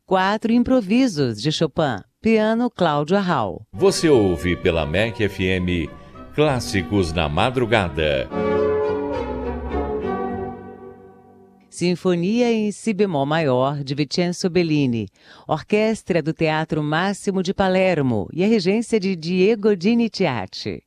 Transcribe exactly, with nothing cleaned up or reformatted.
Quatro improvisos de Chopin, piano Cláudio Arral. Você ouve pela M E C F M Clássicos na Madrugada. Sinfonia em Si bemol maior, de Vincenzo Bellini. Orquestra do Teatro Máximo de Palermo e a regência de Diego Diniciati.